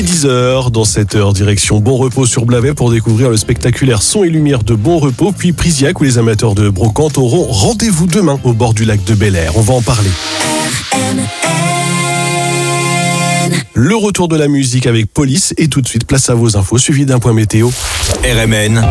est 10h. Dans cette heure, direction Bon Repos sur Blavet pour découvrir le spectaculaire Son et Lumière de Bon Repos, puis Prisiac où les amateurs de brocante auront rendez-vous demain au bord du lac de Bel-Air. On va en parler. Le retour de la musique avec Police et tout de suite place à vos infos suivi d'un point météo. RMN,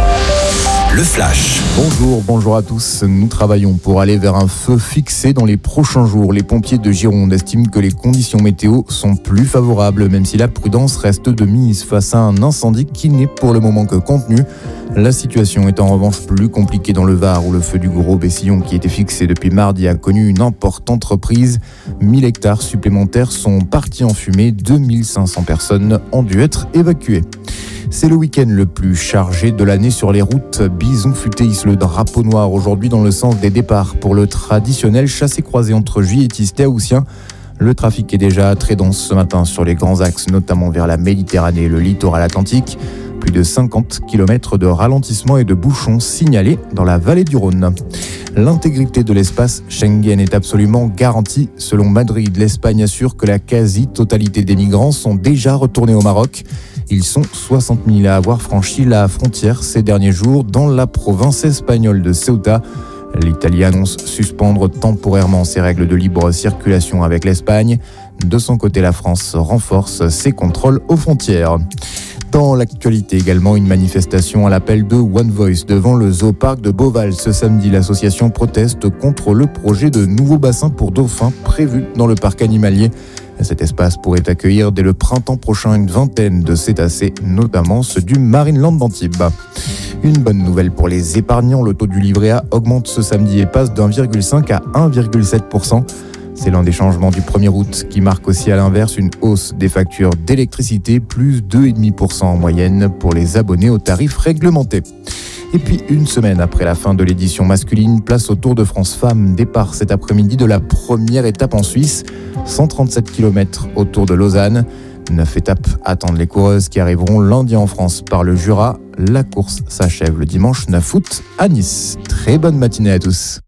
le flash. Bonjour à tous. Nous travaillons pour aller vers un feu fixé dans les prochains jours. Les pompiers de Gironde estiment que les conditions météo sont plus favorables, même si la prudence reste de mise face à un incendie qui n'est pour le moment que contenu. La situation est en revanche plus compliquée dans le Var où le feu du Gros Bessillon qui était fixé depuis mardi a connu une importante reprise. 1000 hectares supplémentaires sont partis en fumée, 2500 personnes ont dû être évacuées. C'est le week-end le plus chargé de l'année sur les routes. Bison Futé hisse le drapeau noir aujourd'hui dans le sens des départs pour le traditionnel chassé-croisé entre juilletistes et haussiens. Le trafic est déjà très dense ce matin sur les grands axes, notamment vers la Méditerranée et le littoral atlantique. Plus de 50 km de ralentissement et de bouchons signalés dans la vallée du Rhône. L'intégrité de l'espace Schengen est absolument garantie. Selon Madrid, l'Espagne assure que la quasi-totalité des migrants sont déjà retournés au Maroc. Ils sont 60 000 à avoir franchi la frontière ces derniers jours dans la province espagnole de Ceuta. L'Italie annonce suspendre temporairement ses règles de libre circulation avec l'Espagne. De son côté, la France renforce ses contrôles aux frontières. Dans l'actualité également, une manifestation à l'appel de One Voice devant le Zooparc de Beauval. Ce samedi, l'association proteste contre le projet de nouveau bassin pour dauphins prévu dans le parc animalier. Cet espace pourrait accueillir dès le printemps prochain une vingtaine de cétacés, notamment ceux du Marineland d'Antibes. Une bonne nouvelle pour les épargnants, le taux du livret A augmente ce samedi et passe de 1,5 à 1,7%. C'est l'un des changements du 1er août qui marque aussi à l'inverse une hausse des factures d'électricité, plus 2,5% en moyenne pour les abonnés aux tarifs réglementés. Et puis, une semaine après la fin de l'édition masculine, place au Tour de France Femmes. Départ cet après-midi de la première étape en Suisse, 137 km autour de Lausanne. 9 étapes attendent les coureuses qui arriveront lundi en France par le Jura. La course s'achève le dimanche 9 août à Nice. Très bonne matinée à tous.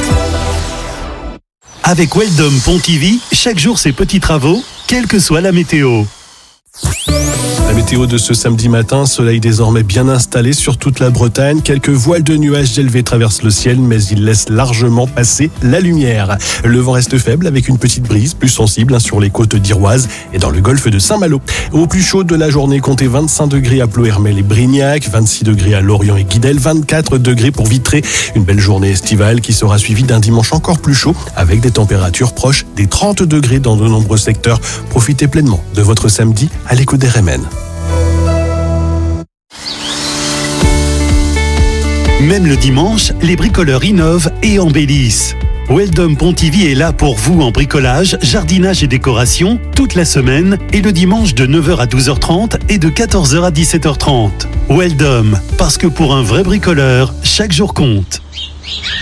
Avec Weldom Pontivy, chaque jour ses petits travaux, quelle que soit la météo. La météo de ce samedi matin, soleil désormais bien installé sur toute la Bretagne. Quelques voiles de nuages élevés traversent le ciel, mais ils laissent largement passer la lumière. Le vent reste faible avec une petite brise plus sensible sur les côtes d'Iroise et dans le golfe de Saint-Malo. Au plus chaud de la journée, comptez 25 degrés à Ploërmel et Brignac, 26 degrés à Lorient et Guidel, 24 degrés pour Vitré. Une belle journée estivale qui sera suivie d'un dimanche encore plus chaud avec des températures proches des 30 degrés dans de nombreux secteurs. Profitez pleinement de votre samedi à l'écoute des RMN. Même le dimanche, les bricoleurs innovent et embellissent. Weldom Pontivy est là pour vous en bricolage, jardinage et décoration toute la semaine et le dimanche de 9h à 12h30 et de 14h à 17h30. Weldom, parce que pour un vrai bricoleur, chaque jour compte.